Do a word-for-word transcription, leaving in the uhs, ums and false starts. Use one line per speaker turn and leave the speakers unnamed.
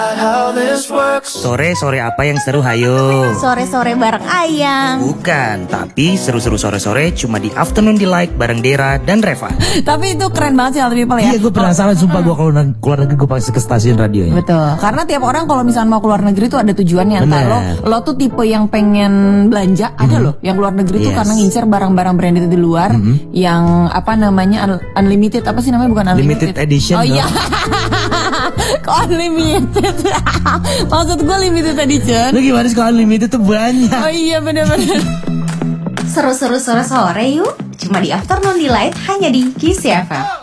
Sore-sore apa yang seru, hayo?
Sore-sore bareng Ayang.
Bukan, tapi seru-seru sore-sore cuma di Afternoon Delight bareng Dera dan Reva.
Tapi itu keren banget sih Healthy People ya.
Iya, gue penasaran sumpah gue kalau keluar negeri gue pasti ke stasiun radio ya.
Betul, karena tiap orang kalau misalnya mau keluar negeri tuh ada tujuannya. Entah lo, lo tuh tipe yang pengen belanja, ada
Mhm.
loh yang keluar negeri tuh
Yes.
karena ngincer barang-barang branded di luar,
Mhm.
yang apa namanya un- unlimited, apa sih namanya, bukan unlimited,
Limited edition,
Oh
no?
iya. Kok unlimited? Maksud gue limited edition.
Lu gimana sih kalau unlimited tuh banyak?
Oh iya bener-bener.
Seru-seru sore-sore yuk. Cuma di Afternoon Delight hanya di Kiss F M.